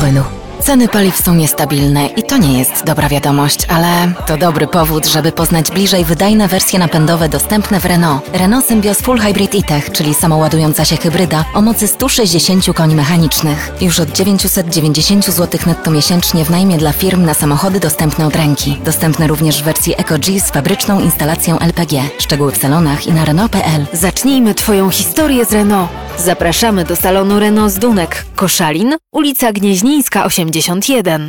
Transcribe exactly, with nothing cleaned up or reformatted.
Renault. Ceny paliw są niestabilne i to nie jest dobra wiadomość, ale to dobry powód, żeby poznać bliżej wydajne wersje napędowe dostępne w Renault. Renault Symbioz Full Hybrid E-Tech, czyli samoładująca się hybryda o mocy sto sześćdziesiąt koni mechanicznych. Już od dziewięćset dziewięćdziesiąt złotych netto miesięcznie w najmie dla firm na samochody dostępne od ręki. Dostępne również w wersji EcoG z fabryczną instalacją L P G. Szczegóły w salonach i na Renault kropka p l. Zacznijmy Twoją historię z Renault. Zapraszamy do salonu Renault z Dunek, Koszalin, ulica Gnieźnieńska osiemdziesiąt jeden.